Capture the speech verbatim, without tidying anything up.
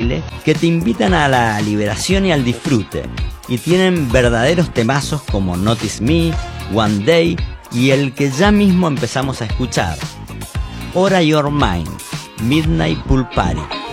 baile que te invitan a la liberación y al disfrute, y tienen verdaderos temazos como Notice Me, One Day y el que ya mismo empezamos a escuchar, Ora Your Mind, Midnight Pool Party.